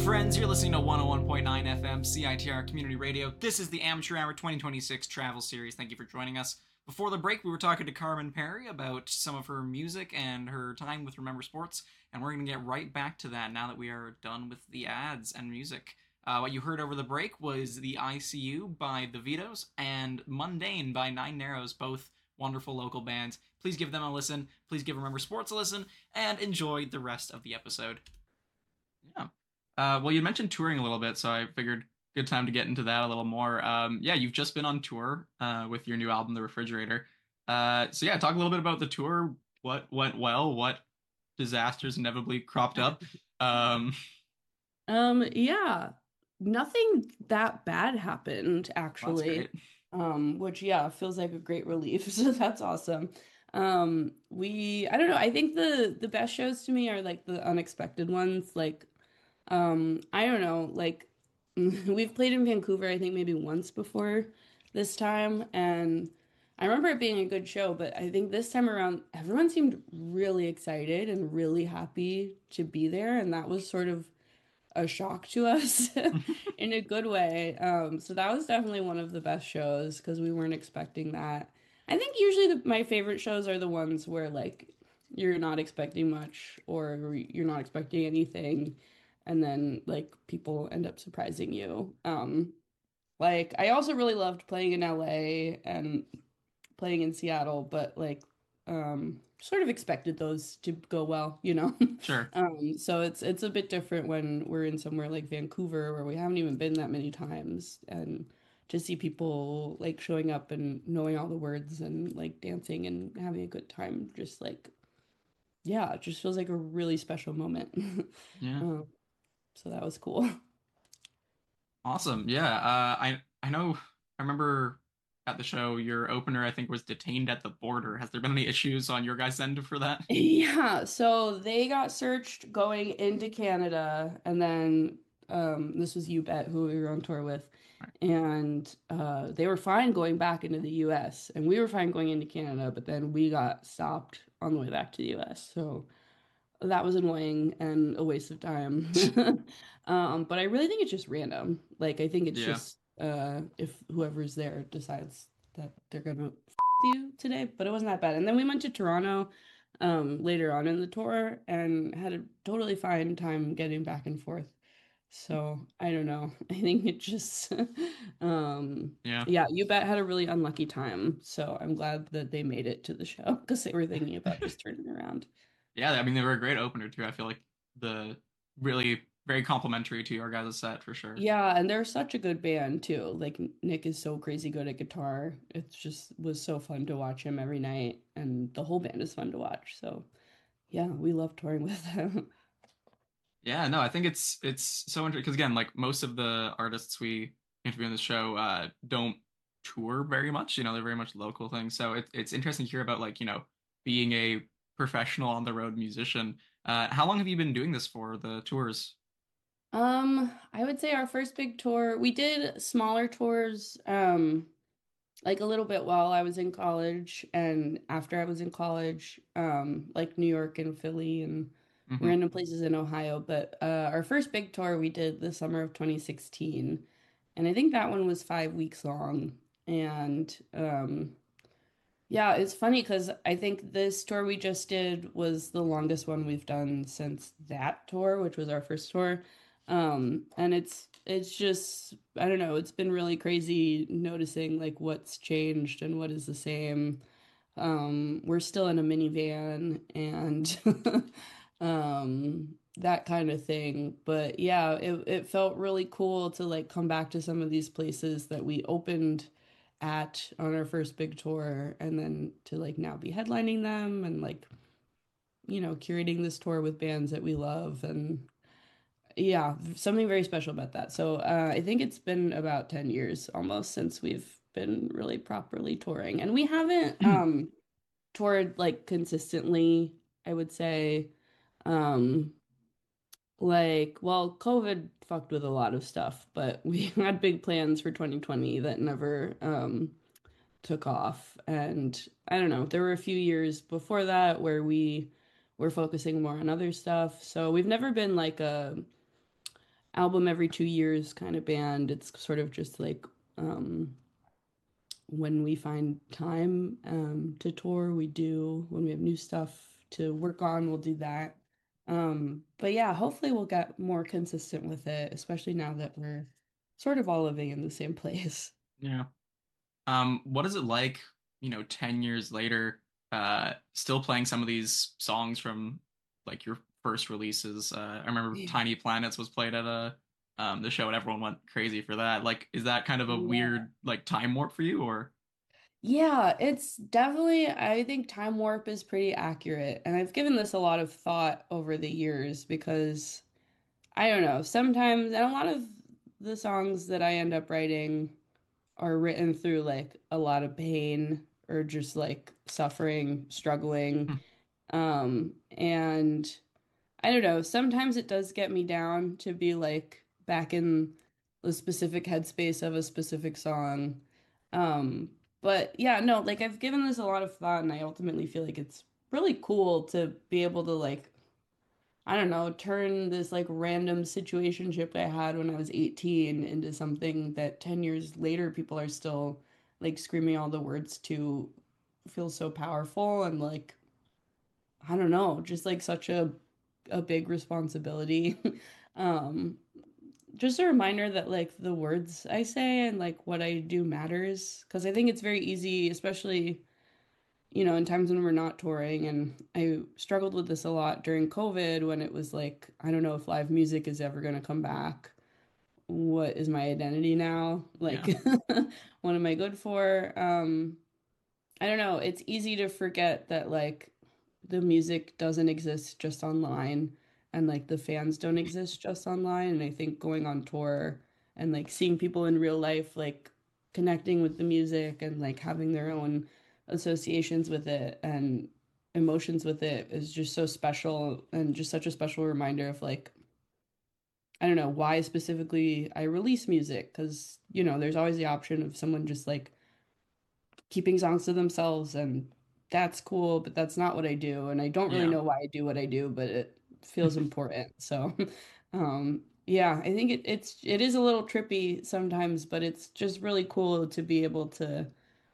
friends. You're listening to 101.9 FM CITR Community Radio. This is the Amateur Hour 2026 Travel Series. Thank you for joining us. Before the break, we were talking to Carmen Perry about some of her music and her time with Remember Sports, and we're going to get right back to that now that we are done with the ads and music. What you heard over the break was the ICU by the Vitos and Mundane by Nine Narrows, both wonderful local bands. Please give them a listen. Please give Remember Sports a listen, and enjoy the rest of the episode. Yeah. Well, you mentioned touring a little bit, so I figured good time to get into that a little more. Yeah, you've just been on tour with your new album, The Refrigerator. So yeah, talk a little bit about the tour. What went well? What disasters inevitably cropped up? Um, Yeah, nothing that bad happened that's actually. great. Which yeah, feels like a great relief. So that's awesome. I don't know, I think the best shows to me are like the unexpected ones. Like, I don't know, like we've played in Vancouver, I think maybe once before this time, and I remember it being a good show, but I think this time around everyone seemed really excited and really happy to be there, and that was sort of a shock to us in a good way. So that was definitely one of the best shows because we weren't expecting that. I think usually my favorite shows are the ones where like you're not expecting much or you're not expecting anything, and then like people end up surprising you. Like I also really loved playing in LA and playing in Seattle, but like sort of expected those to go well, you know. Sure. So it's a bit different when we're in somewhere like Vancouver where we haven't even been that many times, and to see people like showing up and knowing all the words and like dancing and having a good time, just like yeah, it just feels like a really special moment. Yeah. Um, so that was cool. Awesome. Yeah. I know. I remember at the show your opener I think was detained at the border. Has there been any issues on your guys' end for that? Yeah, so they got searched going into Canada, and then this was You Bet, who we were on tour with, Right. and they were fine going back into the US, and we were fine going into Canada, but then we got stopped on the way back to the US. So that was annoying and a waste of time. But I really think it's just random. Like I think it's Yeah. just if whoever's there decides that they're gonna you today, but it wasn't that bad. And then we went to Toronto later on in the tour and had a totally fine time getting back and forth. So I don't know. I think it just Yeah. yeah, You Bet had a really unlucky time. So I'm glad that they made it to the show because they were thinking about just turning around. Yeah, I mean they were a great opener too. I feel like the really very complimentary to your guys' set for sure. Yeah, and they're such a good band too. Like Nick is so crazy good at guitar. It just was so fun to watch him every night, and the whole band is fun to watch. So yeah, we love touring with them. Yeah, no, I think it's so interesting because again, like most of the artists we interview on the show don't tour very much. They're very much local things. So it's interesting to hear about like, being a professional on the road musician. How long have you been doing this for, the tours? I would say our first big tour, we did smaller tours, like a little bit while I was in college and after I was in college, like New York and Philly and Hmm. random places in Ohio. But our first big tour we did the summer of 2016, and I think that one was 5 weeks long. And yeah, it's funny because I think this tour we just did was the longest one we've done since that tour, which was our first tour. And it's just I don't know, it's been really crazy noticing like what's changed and what is the same. We're still in a minivan and that kind of thing. But yeah, it felt really cool to like come back to some of these places that we opened at on our first big tour and then to like now be headlining them and like, curating this tour with bands that we love, and yeah, something very special about that. So I think it's been about 10 years almost since we've been really properly touring. And we haven't toured like consistently, I would say. Um, well, COVID fucked with a lot of stuff, but we had big plans for 2020 that never took off. And I don't know, there were a few years before that where we were focusing more on other stuff. So we've never been like a album every 2 years kind of band. It's sort of just like um, when we find time to tour, we do. When we have new stuff to work on, we'll do that. But yeah, hopefully we'll get more consistent with it, especially now that we're sort of all living in the same place. Yeah. What is it like, 10 years later, still playing some of these songs from like your first releases? I remember Tiny Planets was played at the show and everyone went crazy for that. Like, is that kind of a Yeah. weird like time warp for you or? Yeah, it's definitely, I think Time Warp is pretty accurate. And I've given this a lot of thought over the years because I don't know, sometimes, and a lot of the songs that I end up writing are written through like a lot of pain or just like suffering, struggling. And I don't know, sometimes it does get me down to be like back in the specific headspace of a specific song. Um, but yeah, no, like I've given this a lot of thought and I ultimately feel like it's really cool to be able to like I don't know, turn this like random situationship I had when I was 18 into something that 10 years later people are still like screaming all the words to feel so powerful and like I don't know, just like such a big responsibility. Um just a reminder that like the words I say and like what I do matters because I think it's very easy, especially in times when we're not touring. And I struggled with this a lot during COVID when it was like, I don't know if live music is ever going to come back. What is my identity now? Like, Yeah. what am I good for? I don't know. It's easy to forget that like the music doesn't exist just online and like the fans don't exist just online. And I think going on tour and like seeing people in real life, like connecting with the music and like having their own associations with it and emotions with it is just so special and just such a special reminder of like, I don't know why specifically I release music because, there's always the option of someone just like keeping songs to themselves and that's cool, but that's not what I do. And I don't really Yeah. know why I do what I do, but it feels important. So, yeah, I think it is a little trippy sometimes, but it's just really cool to be able to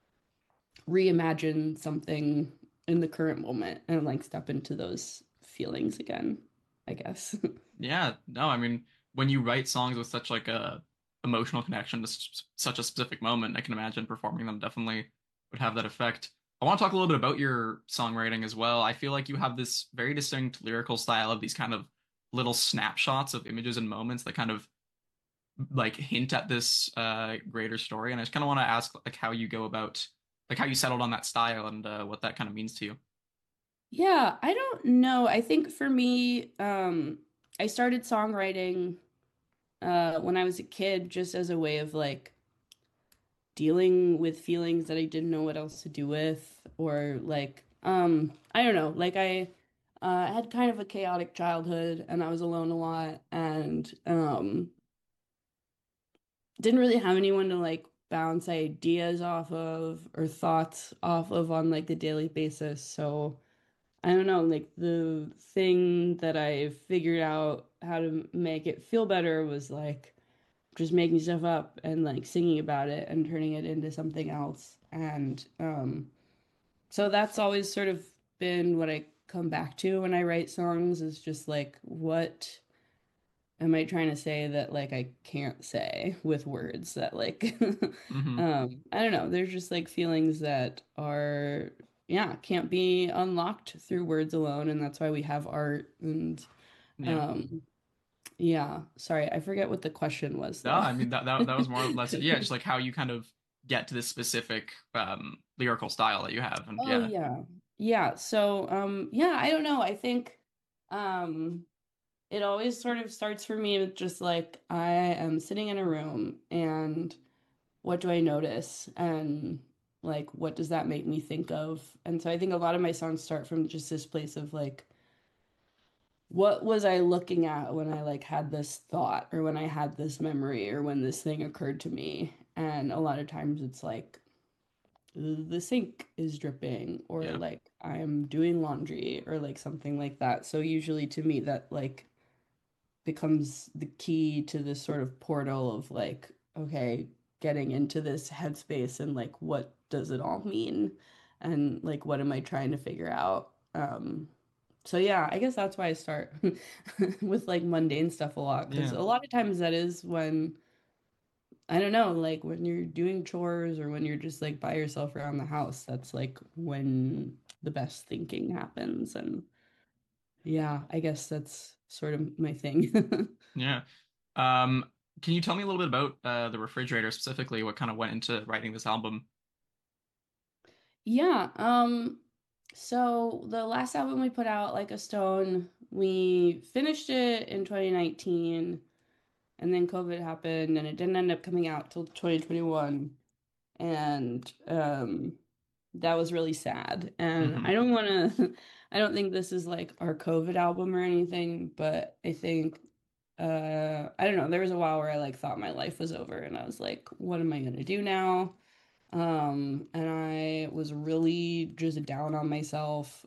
reimagine something in the current moment and like step into those feelings again, I guess. Yeah. No, I mean, when you write songs with such like a emotional connection to such a specific moment, I can imagine performing them definitely would have that effect. I want to talk a little bit about your songwriting as well. I feel like you have this very distinct lyrical style of these kind of little snapshots of images and moments that kind of like hint at this greater story. And I just kind of want to ask like how you go about like how you settled on that style and what that kind of means to you. Yeah, I don't know. I think for me, I started songwriting when I was a kid just as a way of like dealing with feelings that I didn't know what else to do with or like I don't know, like I had kind of a chaotic childhood and I was alone a lot and didn't really have anyone to like bounce ideas off of or thoughts off of on like a daily basis. So I don't know, like the thing that I figured out how to make it feel better was like just making stuff up and like singing about it and turning it into something else. And so that's always sort of been what I come back to when I write songs is just like what am I trying to say that like I can't say with words that like Hmm. I don't know, there's just like feelings that are yeah, can't be unlocked through words alone and that's why we have art and Yeah. um yeah, sorry, I forget what the question was No, though. I mean that was more or less it. Yeah, just like how you kind of get to this specific lyrical style that you have. And Oh yeah. yeah. Yeah, so yeah, I don't know. I think um it always sort of starts for me with just like I am sitting in a room and what do I notice and like what does that make me think of? And so I think a lot of my songs start from just this place of like what was I looking at when I like had this thought or when I had this memory or when this thing occurred to me? And a lot of times it's like the sink is dripping or Yeah. like I'm doing laundry or like something like that. So usually to me that like becomes the key to this sort of portal of like, okay, getting into this headspace and like what does it all mean? And like what am I trying to figure out? So yeah, I guess that's why I start with like mundane stuff a lot because Yeah. a lot of times that is when I don't know, like when you're doing chores or when you're just like by yourself around the house, that's like when the best thinking happens. And yeah, I guess that's sort of my thing. Yeah. Um, can you tell me a little bit about the refrigerator specifically? What kind of went into writing this album? Yeah, so the last album we put out, Like a Stone, we finished it in 2019, and then COVID happened, and it didn't end up coming out till 2021. And that was really sad. And Hmm. I don't want to, I don't think this is like our COVID album or anything, but I think, I don't know, there was a while where I like thought my life was over, and I was like, what am I gonna do now? And I was really just down on myself.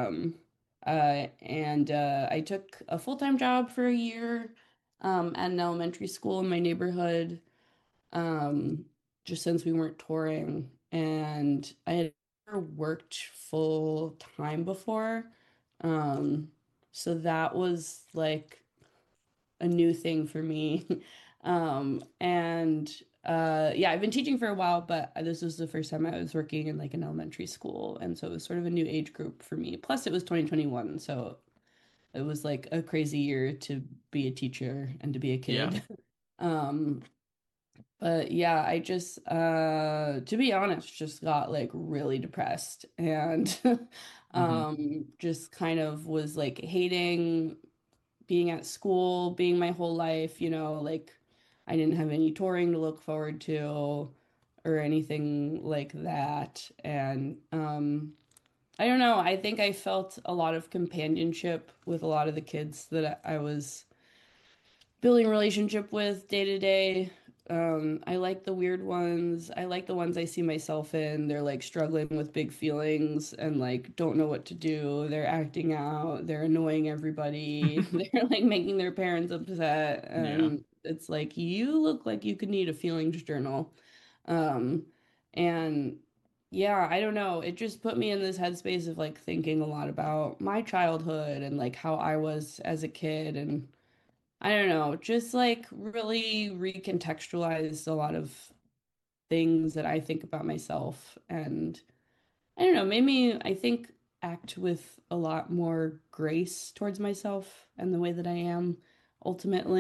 And I took a full-time job for a year, at an elementary school in my neighborhood, um, just since we weren't touring. And I had never worked full time before. Um, so that was like a new thing for me. And yeah, I've been teaching for a while, but this was the first time I was working in like an elementary school, and so it was sort of a new age group for me. Plus, it was 2021, so it was like a crazy year to be a teacher and to be a Yeah. kid. Um, but yeah, I just to be honest, just got like really depressed and Hmm. just kind of was like hating being at school, being my whole life, like I didn't have any touring to look forward to or anything like that. And I don't know, I think I felt a lot of companionship with a lot of the kids that I was building a relationship with day to day. I like the weird ones. I like the ones I see myself in. They're like struggling with big feelings and like don't know what to do. They're acting out. They're annoying everybody. They're like making their parents upset. Yeah. And it's like, you look like you could need a feelings journal. Um, and yeah, I don't know. It just put me in this headspace of like thinking a lot about my childhood and like how I was as a kid and I don't know, just like really recontextualized a lot of things that I think about myself. And I don't know, made me, I think, act with a lot more grace towards myself and the way that I am ultimately.